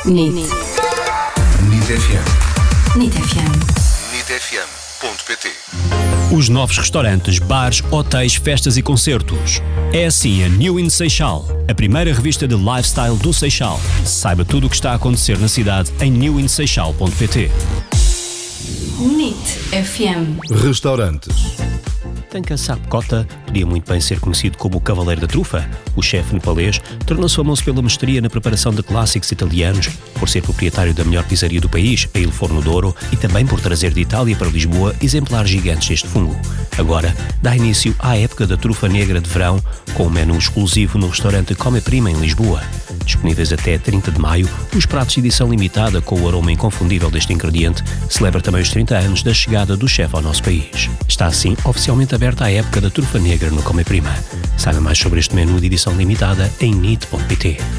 NIT. NIT FM. NIT FM. NITfm.pt. Os novos restaurantes, bares, hotéis, festas e concertos. É assim a New in Seixal, a primeira revista de lifestyle do Seixal. Saiba tudo o que está a acontecer na cidade em newinseixal.pt. NIT FM. Restaurantes. Tanka Sapkota podia muito bem ser conhecido como o Cavaleiro da Trufa. O chefe nepalês tornou-se famoso pela mestria na preparação de clássicos italianos, por ser proprietário da melhor pizzaria do país, a Il Forno d'Oro, e também por trazer de Itália para Lisboa exemplares gigantes deste fungo. Agora, dá início à época da trufa negra de verão, com um menu exclusivo no restaurante Come Prima, em Lisboa. Disponíveis até 30 de maio, os pratos de edição limitada com o aroma inconfundível deste ingrediente celebra também os 30 anos da chegada do chefe ao nosso país. Está assim oficialmente aberta a época da trufa negra no Come Prima. Saiba mais sobre este menu de edição limitada em nit.pt.